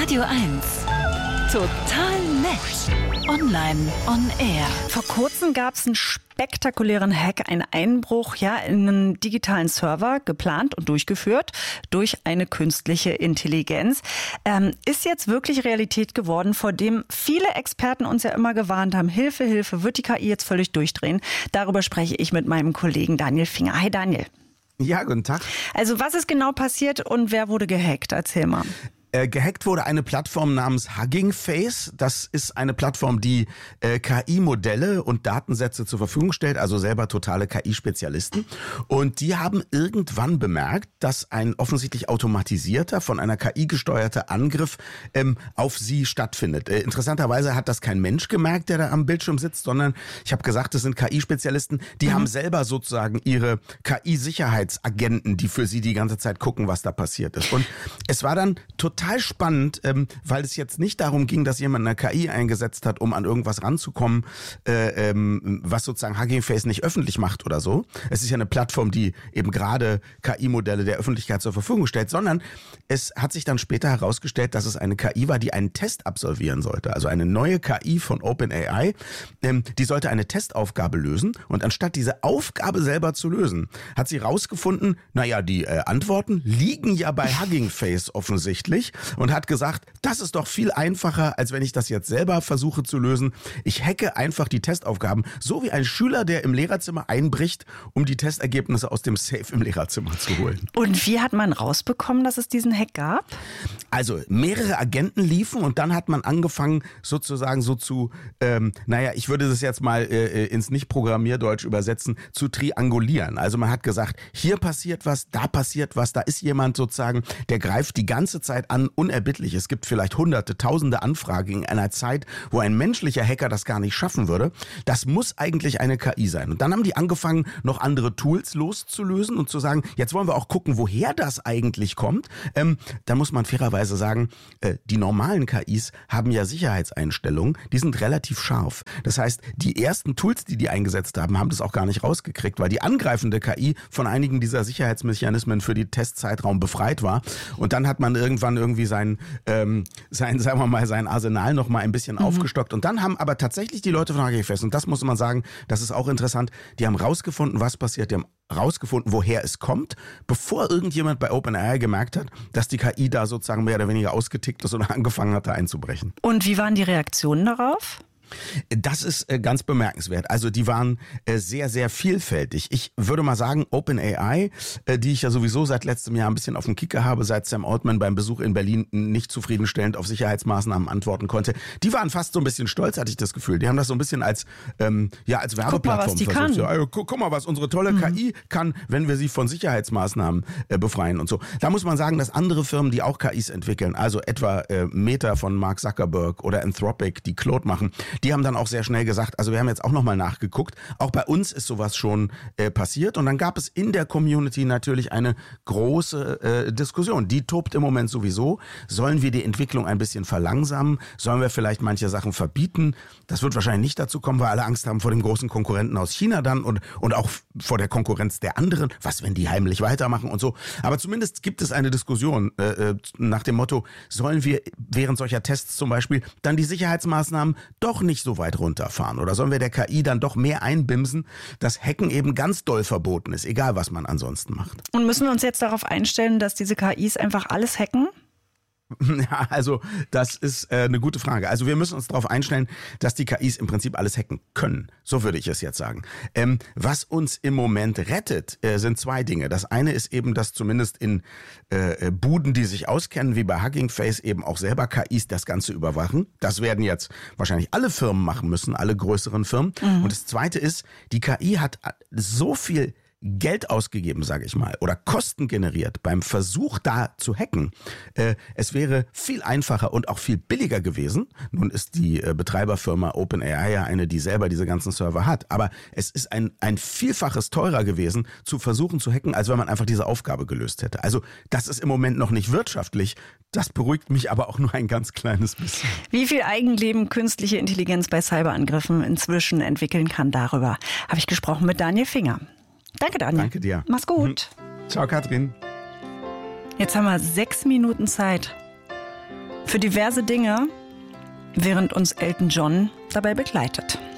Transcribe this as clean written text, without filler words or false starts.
Radio 1. Total nett. Online on Air. Vor kurzem gab es einen spektakulären Hack, einen Einbruch in einen digitalen Server, geplant und durchgeführt durch eine künstliche Intelligenz. Ist jetzt wirklich Realität geworden, vor dem viele Experten uns ja immer gewarnt haben. Hilfe, Hilfe, wird die KI jetzt völlig durchdrehen? Darüber spreche ich mit meinem Kollegen Daniel Finger. Hi Daniel. Ja, guten Tag. Also was ist genau passiert und wer wurde gehackt? Erzähl mal. Gehackt wurde eine Plattform namens Hugging Face. Das ist eine Plattform, die KI-Modelle und Datensätze zur Verfügung stellt, also selber totale KI-Spezialisten. Und die haben irgendwann bemerkt, dass ein offensichtlich automatisierter, von einer KI gesteuerter Angriff auf sie stattfindet. Interessanterweise hat das kein Mensch gemerkt, der da am Bildschirm sitzt, sondern ich habe gesagt, das sind KI-Spezialisten, die haben selber sozusagen ihre KI-Sicherheitsagenten, die für sie die ganze Zeit gucken, was da passiert ist. Und es war dann total spannend, weil es jetzt nicht darum ging, dass jemand eine KI eingesetzt hat, um an irgendwas ranzukommen, was sozusagen Hugging Face nicht öffentlich macht oder so. Es ist ja eine Plattform, die eben gerade KI-Modelle der Öffentlichkeit zur Verfügung stellt, sondern es hat sich dann später herausgestellt, dass es eine KI war, die einen Test absolvieren sollte. Also eine neue KI von OpenAI, die sollte eine Testaufgabe lösen und anstatt diese Aufgabe selber zu lösen, hat sie rausgefunden, die Antworten liegen ja bei Hugging Face offensichtlich. Und hat gesagt, das ist doch viel einfacher, als wenn ich das jetzt selber versuche zu lösen. Ich hacke einfach die Testaufgaben, so wie ein Schüler, der im Lehrerzimmer einbricht, um die Testergebnisse aus dem Safe im Lehrerzimmer zu holen. Und wie hat man rausbekommen, dass es diesen Hack gab? Also mehrere Agenten liefen und dann hat man angefangen sozusagen so zu, ich würde das jetzt mal ins Nicht-Programmierdeutsch übersetzen, zu triangulieren. Also man hat gesagt, hier passiert was, da ist jemand sozusagen, der greift die ganze Zeit an, unerbittlich. Es gibt vielleicht hunderte, tausende Anfragen in einer Zeit, wo ein menschlicher Hacker das gar nicht schaffen würde. Das muss eigentlich eine KI sein. Und dann haben die angefangen, noch andere Tools loszulösen und zu sagen, jetzt wollen wir auch gucken, woher das eigentlich kommt. Da muss man fairerweise sagen, die normalen KIs haben ja Sicherheitseinstellungen, die sind relativ scharf. Das heißt, die ersten Tools, die eingesetzt haben, haben das auch gar nicht rausgekriegt, weil die angreifende KI von einigen dieser Sicherheitsmechanismen für die Testzeitraum befreit war. Und dann hat man irgendwann irgendwie sein Arsenal noch mal ein bisschen aufgestockt. Und dann haben aber tatsächlich die Leute von Hugging Face, und das muss man sagen, das ist auch interessant, die haben rausgefunden, was passiert, die haben rausgefunden, woher es kommt, bevor irgendjemand bei OpenAI gemerkt hat, dass die KI da sozusagen mehr oder weniger ausgetickt ist oder angefangen hat, da einzubrechen. Und wie waren die Reaktionen darauf? Das ist ganz bemerkenswert. Also die waren sehr, sehr vielfältig. Ich würde mal sagen, OpenAI, die ich ja sowieso seit letztem Jahr ein bisschen auf dem Kicker habe, seit Sam Altman beim Besuch in Berlin nicht zufriedenstellend auf Sicherheitsmaßnahmen antworten konnte, die waren fast so ein bisschen stolz, hatte ich das Gefühl. Die haben das so ein bisschen als Werbeplattform versucht. Ja, guck mal, was unsere tolle KI kann, wenn wir sie von Sicherheitsmaßnahmen befreien und so. Da muss man sagen, dass andere Firmen, die auch KIs entwickeln, also etwa Meta von Mark Zuckerberg oder Anthropic, die Claude machen, die haben dann auch sehr schnell gesagt, also wir haben jetzt auch nochmal nachgeguckt, auch bei uns ist sowas schon passiert und dann gab es in der Community natürlich eine große Diskussion. Die tobt im Moment sowieso. Sollen wir die Entwicklung ein bisschen verlangsamen? Sollen wir vielleicht manche Sachen verbieten? Das wird wahrscheinlich nicht dazu kommen, weil alle Angst haben vor dem großen Konkurrenten aus China dann und auch vor der Konkurrenz der anderen. Was, wenn die heimlich weitermachen und so? Aber zumindest gibt es eine Diskussion nach dem Motto, sollen wir während solcher Tests zum Beispiel dann die Sicherheitsmaßnahmen doch nicht so weit runterfahren? Oder sollen wir der KI dann doch mehr einbimsen, dass Hacken eben ganz doll verboten ist, egal was man ansonsten macht? Und müssen wir uns jetzt darauf einstellen, dass diese KIs einfach alles hacken? Ja, also das ist eine gute Frage. Also wir müssen uns darauf einstellen, dass die KIs im Prinzip alles hacken können. So würde ich es jetzt sagen. Was uns im Moment rettet, sind zwei Dinge. Das eine ist eben, dass zumindest in Buden, die sich auskennen, wie bei Hugging Face, eben auch selber KIs das Ganze überwachen. Das werden jetzt wahrscheinlich alle Firmen machen müssen, alle größeren Firmen. Und das zweite ist, die KI hat so viel Geld ausgegeben, sage ich mal, oder Kosten generiert beim Versuch da zu hacken. Es wäre viel einfacher und auch viel billiger gewesen. Nun ist die Betreiberfirma OpenAI ja eine, die selber diese ganzen Server hat. Aber es ist ein Vielfaches teurer gewesen, zu versuchen zu hacken, als wenn man einfach diese Aufgabe gelöst hätte. Also das ist im Moment noch nicht wirtschaftlich. Das beruhigt mich aber auch nur ein ganz kleines bisschen. Wie viel Eigenleben künstliche Intelligenz bei Cyberangriffen inzwischen entwickeln kann, darüber habe ich gesprochen mit Daniel Finger. Danke, Daniel. Danke dir. Mach's gut. Ciao, Katrin. Jetzt haben wir 6 Minuten Zeit, für diverse Dinge, während uns Elton John dabei begleitet.